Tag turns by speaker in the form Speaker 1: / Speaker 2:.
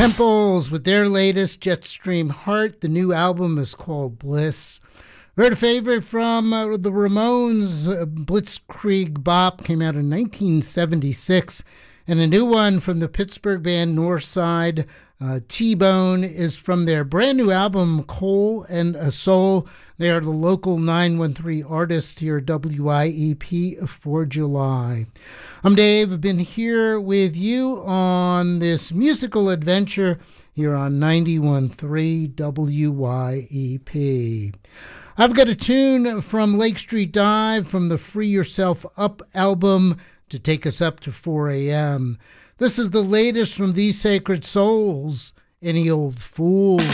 Speaker 1: Temples with their latest Jetstream Heart. The new album is called Bliss. We heard a favorite from the Ramones, Blitzkrieg Bop, came out in 1976. And a new one from the Pittsburgh band Northside, T-Bone, is from their brand new album, Coal and a Soul. They are the local 913 artists here at WIEP for July. I'm Dave. I've been here with you on this musical adventure here on 91.3 WIEP. I've got a tune from Lake Street Dive from the Free Yourself Up album to take us up to 4 a.m. This is the latest from These Sacred Souls, Any Old Fool.